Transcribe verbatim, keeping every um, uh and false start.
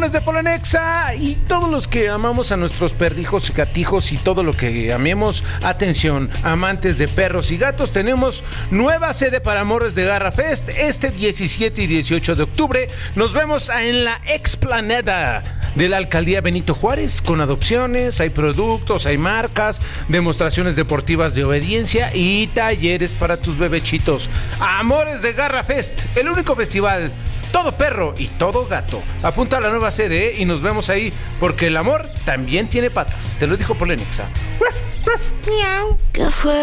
lunes de Polonexa y todos los que amamos a nuestros perrijos y gatijos y todo lo que amemos, atención, amantes de perros y gatos, tenemos nueva sede para Amores de Garra Fest este diecisiete y dieciocho de octubre. Nos vemos en la explanada de la Alcaldía Benito Juárez con adopciones, hay productos, hay marcas, demostraciones deportivas de obediencia y talleres para tus bebechitos. Amores de Garra Fest, el único festival todo perro y todo gato. Apunta a la nueva sede, ¿eh? Y nos vemos ahí, porque el amor también tiene patas. Te lo dijo Polonexa. Miau. ¿Qué fue?